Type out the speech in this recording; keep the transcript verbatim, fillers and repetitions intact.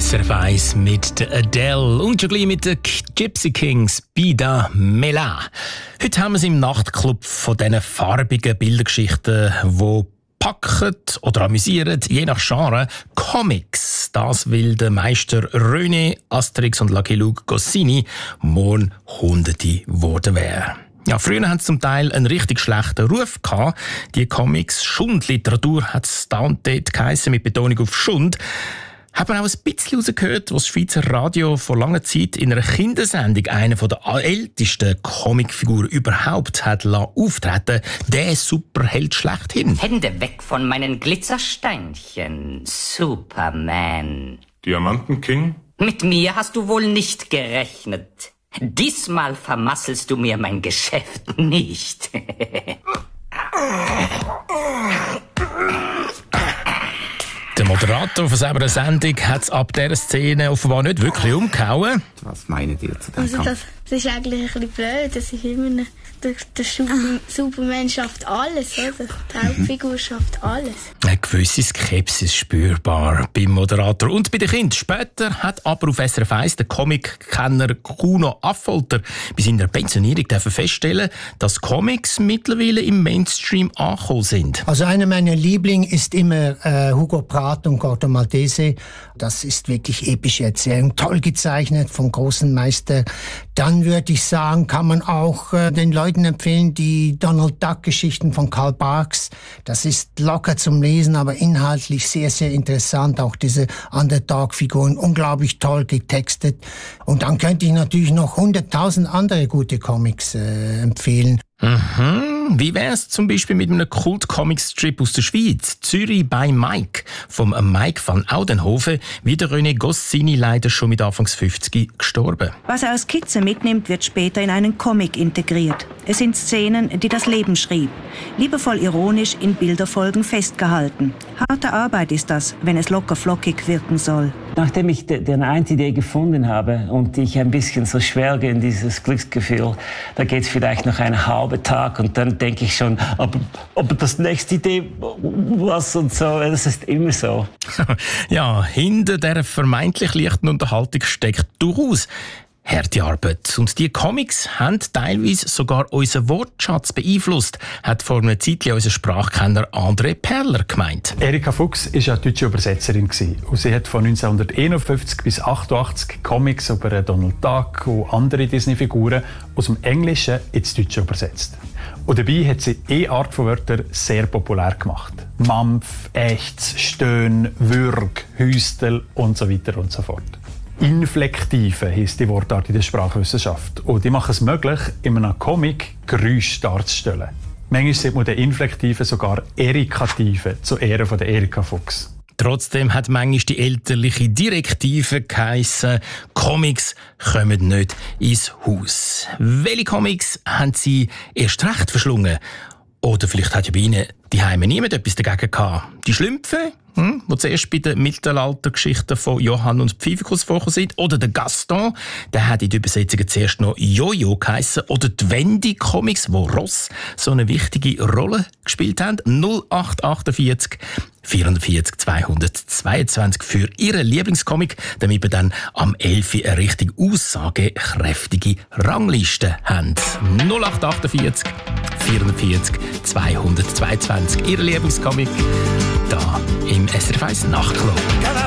S R F eins mit der Adele und schon gleich mit den Gypsy Kings Bida Mela. Heute haben wir es im Nachtclub von diesen farbigen Bildergeschichten, die packen oder amüsieren, je nach Genre, Comics. Das will der Meister René, Asterix und Lucky Luke Goscinny morgen Hunderte geworden wären. Ja, früher haben sie zum Teil einen richtig schlechten Ruf gehabt. Die Comics, Schundliteratur hat es da und dort geheissen, mit Betonung auf Schund. Haben wir auch ein bisschen rausgehört, was das Schweizer Radio vor langer Zeit in einer Kindersendung eine der ältesten Comicfiguren überhaupt hat auftreten, der Superheld schlechthin. Hände weg von meinen Glitzersteinchen, Superman. Diamantenking? Mit mir hast du wohl nicht gerechnet. Diesmal vermasselst du mir mein Geschäft nicht. Der Moderator von selber der Sendung hat es ab dieser Szene offenbar nicht wirklich umgehauen. Was meint ihr zu dem? Also das, das ist eigentlich ein bisschen blöd. Das ist immer eine, der, der Super, Superman schafft alles, oder? Die Hauptfigur schafft alles. Eine gewisse Skepsis spürbar beim Moderator und bei den Kindern. Später hat aber auf S R F eins der Comic-Kenner Kuno Affolter bei seiner Pensionierung feststellen, dass Comics mittlerweile im Mainstream angekommen sind. Also einer meiner Lieblinge ist immer äh, Hugo Pratt und Corto Maltese. Das ist wirklich epische Erzählung, toll gezeichnet vom großen Meister. Dann würde ich sagen, kann man auch äh, den Leuten empfehlen, die Donald Duck-Geschichten von Karl Barks. Das ist locker zum Lesen, aber inhaltlich sehr, sehr interessant. Auch diese Underdog-Figuren, unglaublich toll getextet. Und dann könnte ich natürlich noch hunderttausend andere gute Comics äh, empfehlen. Mhm. Wie wäre es zum Beispiel mit einem Kult-Comic-Strip aus der Schweiz? Zürich bei Mike, vom Mike van Oudenhoven, wie der René Goscinny leider schon mit Anfangs fünfzig gestorben. Was er als Skizze mitnimmt, wird später in einen Comic integriert. Es sind Szenen, die das Leben schrieb. Liebevoll ironisch in Bilderfolgen festgehalten. Harte Arbeit ist das, wenn es locker flockig wirken soll. Nachdem ich die eine Idee gefunden habe und ich ein bisschen so schwelge in dieses Glücksgefühl, da geht es vielleicht noch einen halben Tag und dann denke ich schon, aber, aber das nächste Idee, was und so, das ist immer so. Ja, hinter dieser vermeintlich leichten Unterhaltung steckt durchaus harte Arbeit. Und die Comics haben teilweise sogar unseren Wortschatz beeinflusst, hat vor einer Zeit unser Sprachkenner André Perler gemeint. Erika Fuchs war ja deutsche Übersetzerin und sie hat von neunzehnhunderteinundfünfzig bis achtundachtzig Comics über Donald Duck und andere Disney-Figuren aus dem Englischen ins Deutsche übersetzt. Und dabei hat sie eine Art von Wörtern sehr populär gemacht. Mampf, Ächz, Stöhn, Würg, Hüstel und so weiter und so fort. Inflektive heisst die Wortart in der Sprachwissenschaft. Und die machen es möglich, in einem Comic Geräusche darzustellen. Manchmal sieht man den Inflektiven sogar Erikativen zu Ehren von der Erika Fuchs. Trotzdem hat manchmal die elterliche Direktive geheissen, Comics kommen nicht ins Haus. Welche Comics haben sie erst recht verschlungen? Oder vielleicht hat ja bei ihnen die Heime niemand etwas dagegen gehabt. Die Schlümpfe, hm, die zuerst bei den Mittelaltergeschichten von Johann und Pfiffikus vorgekommen sind. Oder der Gaston, der hat in den Übersetzungen zuerst noch Jojo geheissen. Oder die Wendy-Comics, wo Ross so eine wichtige Rolle gespielt haben. null acht achtundvierzig vierundvierzig zweihundertzweiundzwanzig für Ihren Lieblingscomic, damit wir dann am elf Uhr eine richtig aussagekräftige Rangliste haben. null acht achtundvierzig vierundvierzig zweihundertzweiundzwanzig Ihr Lieblingscomic da im S R F eins Nachtclub.